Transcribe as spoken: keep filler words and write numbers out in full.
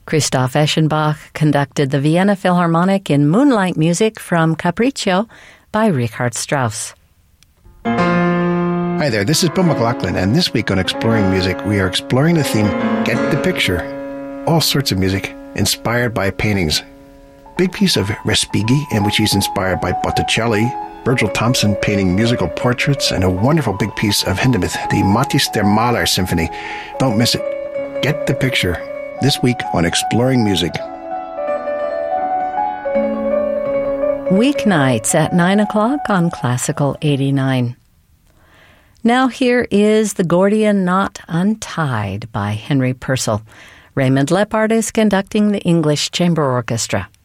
Christoph Eschenbach conducted the Vienna Philharmonic in Moonlight Music from Capriccio by Richard Strauss. Hi there, this is Bill McLaughlin, and this week on Exploring Music, we are exploring the theme, Get the Picture. All sorts of music inspired by paintings. Big piece of Respighi, in which he's inspired by Botticelli, Virgil Thomson painting musical portraits, and a wonderful big piece of Hindemith, the Matthäus der Maler Symphony. Don't miss it. Get the Picture. This week on Exploring Music. Weeknights at nine o'clock on Classical eighty-nine. Now here is The Gordian Knot Untied by Henry Purcell. Raymond Lepard is conducting the English Chamber Orchestra.